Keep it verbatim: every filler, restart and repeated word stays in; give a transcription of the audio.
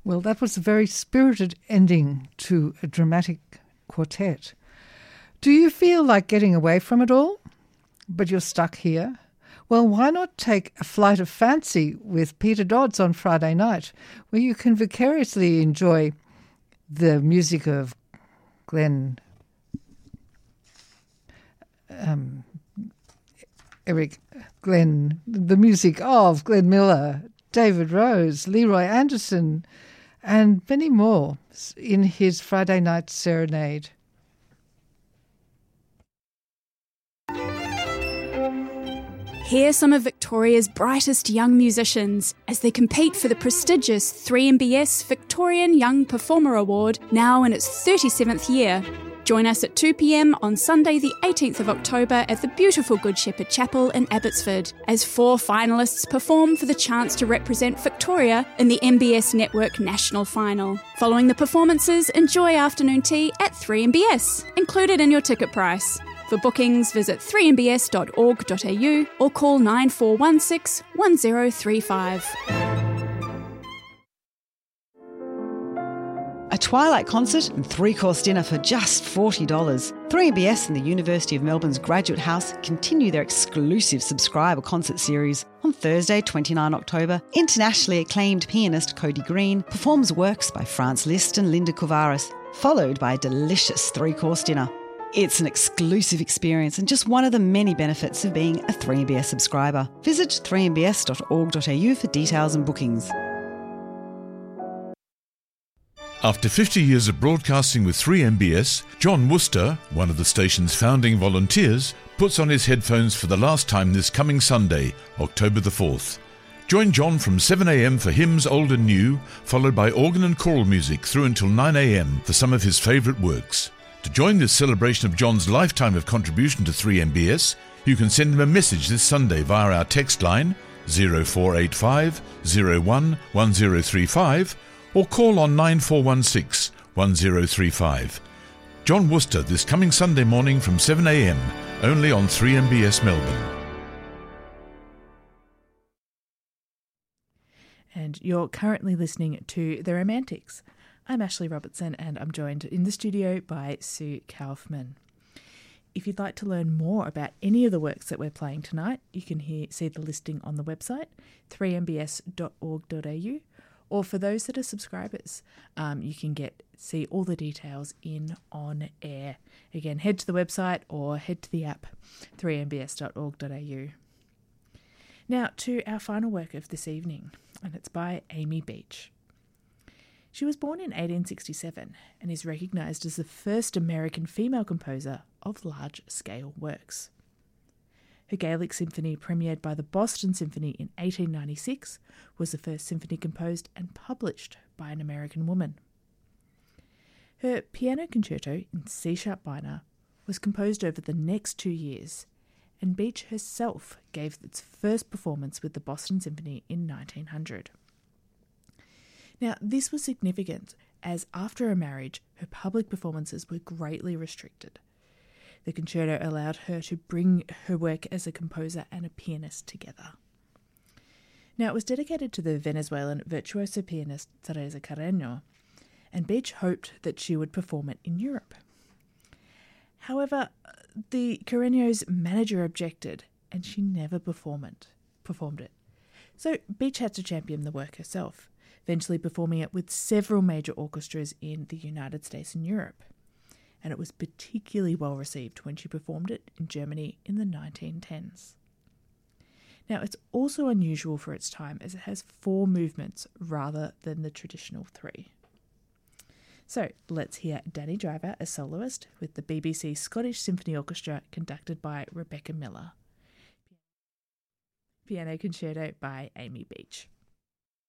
Well, that was a very spirited ending to a dramatic quartet. Do you feel like getting away from it all, but you're stuck here? Well, why not take a flight of fancy with Peter Dodds on Friday night, where you can vicariously enjoy the music of Glenn, um, Eric, Glenn, the music of Glenn Miller, David Rose, Leroy Anderson, and many more in his Friday night serenade. Hear some of Victoria's brightest young musicians as they compete for the prestigious three M B S Victorian Young Performer Award, now in its thirty-seventh year. Join us at two p m on Sunday the eighteenth of October at the beautiful Good Shepherd Chapel in Abbotsford, as four finalists perform for the chance to represent Victoria in the M B S Network National Final. Following the performances, enjoy afternoon tea at three M B S, included in your ticket price. For bookings, visit three m b s dot org dot a u or call nine four one six, one zero three five. A Twilight concert and three-course dinner for just forty dollars. three M B S and the University of Melbourne's Graduate House continue their exclusive subscriber concert series. On Thursday, the twenty-ninth of October, internationally acclaimed pianist Cody Green performs works by Franz Liszt and Linda Kovaris, followed by a delicious three-course dinner. It's an exclusive experience and just one of the many benefits of being a three M B S subscriber. Visit three m b s dot org dot a u for details and bookings. After fifty years of broadcasting with three M B S, John Worcester, one of the station's founding volunteers, puts on his headphones for the last time this coming Sunday, October the fourth. Join John from seven a m for hymns old and new, followed by organ and choral music through until nine a m for some of his favourite works. To join this celebration of John's lifetime of contribution to three M B S, you can send him a message this Sunday via our text line zero four eight five, zero one, one zero three five or call on nine four one six, one zero three five. John Worcester this coming Sunday morning from seven a m, only on three M B S Melbourne. And you're currently listening to The Romantics. I'm Ashley Robertson and I'm joined in the studio by Sue Kaufman. If you'd like to learn more about any of the works that we're playing tonight, you can hear, see the listing on the website, three m b s dot org dot a u, or for those that are subscribers, um, you can get see all the details in On Air. Again, head to the website or head to the app, three m b s dot org dot a u. Now to our final work of this evening, and it's by Amy Beach. She was born in eighteen sixty-seven and is recognised as the first American female composer of large-scale works. Her Gaelic Symphony, premiered by the Boston Symphony in eighteen ninety-six, was the first symphony composed and published by an American woman. Her piano concerto in C-sharp minor was composed over the next two years, and Beach herself gave its first performance with the Boston Symphony in nineteen hundred. Now, this was significant as after her marriage, her public performances were greatly restricted. The concerto allowed her to bring her work as a composer and a pianist together. Now, it was dedicated to the Venezuelan virtuoso pianist Teresa Carreño, and Beach hoped that she would perform it in Europe. However, the Carreño's manager objected, and she never perform it, performed it. So Beach had to champion the work herself, eventually performing it with several major orchestras in the United States and Europe. And it was particularly well received when she performed it in Germany in the nineteen tens. Now, it's also unusual for its time as it has four movements rather than the traditional three. So let's hear Danny Driver as soloist with the B B C Scottish Symphony Orchestra conducted by Rebecca Miller. Piano Concerto by Amy Beach.